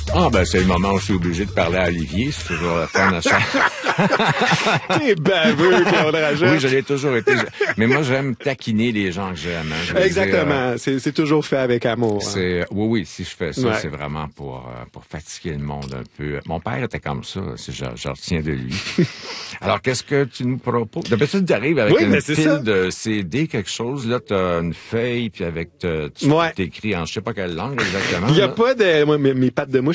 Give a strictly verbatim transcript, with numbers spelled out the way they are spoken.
Ah, ben, c'est le moment où je suis obligé de parler à Olivier. C'est toujours la fun à chaque... T'es baveux, Claude Rajette. Oui, je l'ai toujours été. Mais moi, j'aime taquiner les gens que j'aime. Hein. Je Exactement. Dire, euh, c'est, c'est toujours fait avec amour. C'est, oui, oui, si je fais ça, Ouais. c'est vraiment pour, euh, pour fatiguer le monde un peu. Mon père était comme ça, si je, je retiens de lui. Alors, qu'est-ce que tu nous proposes? D'habitude, tu arrives avec Oui, une mais c'est pile ça. de C D, quelque chose. Là, tu as une feuille, puis avec, te, tu Ouais. t'écris en je sais pas quelle langue exactement. Il y a là. pas de... Moi, mes, mes pattes de mouche